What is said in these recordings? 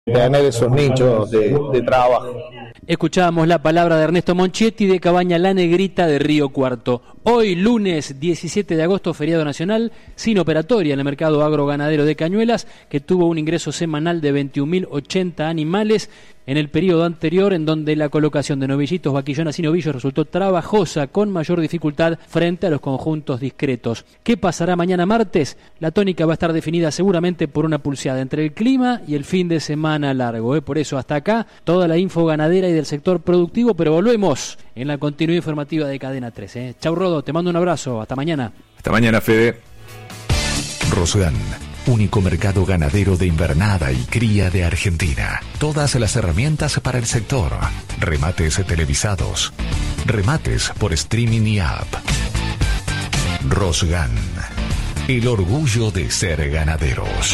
tener esos nichos de trabajo. Escuchábamos la palabra de Ernesto Monchetti de Cabaña La Negrita de Río Cuarto. Hoy, lunes 17 de agosto, feriado nacional, sin operatoria en el mercado agroganadero de Cañuelas, que tuvo un ingreso semanal de 21.080 animales en el periodo anterior, en donde la colocación de novillitos, vaquillonas y novillos resultó trabajosa, con mayor dificultad frente a los conjuntos discretos. ¿Qué pasará mañana martes? La tónica va a estar definida seguramente por una pulseada entre el clima y el fin de semana largo. Por eso, hasta acá, toda la info ganadera y del sector productivo, pero volvemos en la continuidad informativa de Cadena 3. Chau, Rodo, te mando un abrazo. Hasta mañana. Hasta mañana, Fede. Rosgan, único mercado ganadero de invernada y cría de Argentina. Todas las herramientas para el sector. Remates televisados. Remates por streaming y app. Rosgan, el orgullo de ser ganaderos.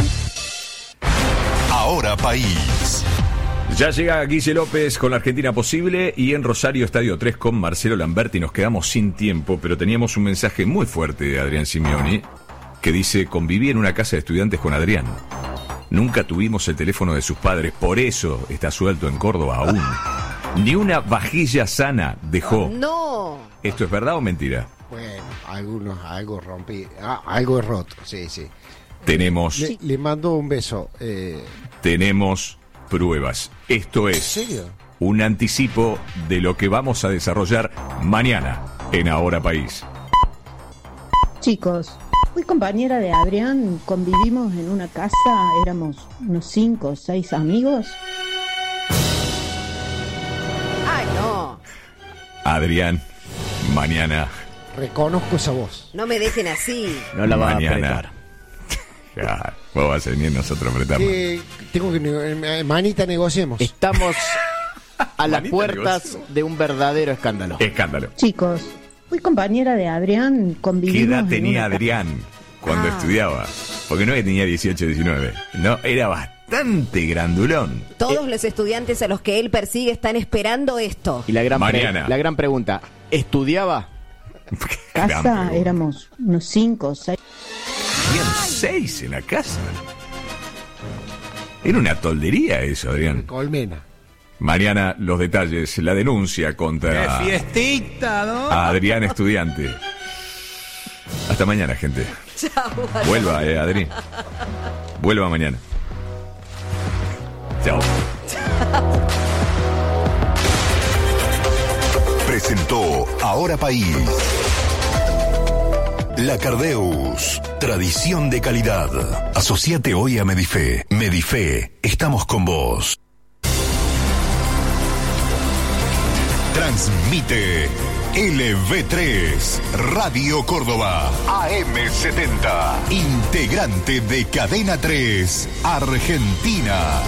Ahora País. Ya llega Guille López con la Argentina Posible y en Rosario Estadio 3 con Marcelo Lamberti. Nos quedamos sin tiempo, pero teníamos un mensaje muy fuerte de Adrián Simeoni que dice: conviví en una casa de estudiantes con Adrián. Nunca tuvimos el teléfono de sus padres, por eso está suelto en Córdoba aún. Ni una vajilla sana dejó. ¡No! ¿Esto es verdad o mentira? Bueno, algo rompí, algo es roto, sí. Tenemos... Le mando un beso. Tenemos pruebas. Esto es... ¿En serio? Un anticipo de lo que vamos a desarrollar mañana en Ahora País. Chicos, fui compañera de Adrián, convivimos en una casa, éramos unos 5 o 6 amigos. ¡Ay, no! Adrián, mañana... Reconozco esa voz. No me dejen así. No la va mañana. a apretar. Ya, vos vas a venir, nosotros apretamos. Tengo que... manita, negociemos. Estamos a las Manita, puertas negocio. de un verdadero escándalo. Escándalo. Chicos, fui compañera de Adrián, convivimos ¿Qué edad en tenía una Adrián cuando estudiaba? Porque no es que tenía 18, 19. No, era bastante grandulón. Todos los estudiantes a los que él persigue están esperando esto. Y la gran Mariana. la gran pregunta, ¿estudiaba? casa, éramos unos 5 o 6. Habían 6 en la casa. Era una toldería eso, Adrián. Colmena. Mañana los detalles, la denuncia contra... ¡Qué fiestita, ¿no? a Adrián estudiante. Hasta mañana, gente. Chao. Vuelva, Adri. Vuelva mañana. Chao. Presentó Ahora País. La Cardeus, tradición de calidad. Asociate hoy a Medife. Medife, estamos con vos. Transmite LV3, Radio Córdoba, AM70, integrante de Cadena 3, Argentina.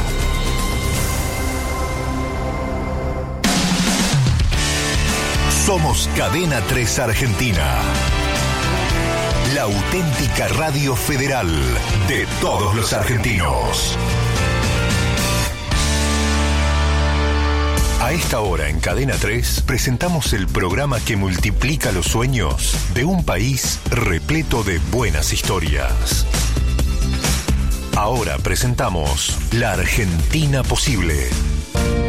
Somos Cadena 3 Argentina, la auténtica radio federal de todos los argentinos. A esta hora en Cadena 3 presentamos el programa que multiplica los sueños de un país repleto de buenas historias. Ahora presentamos La Argentina Posible.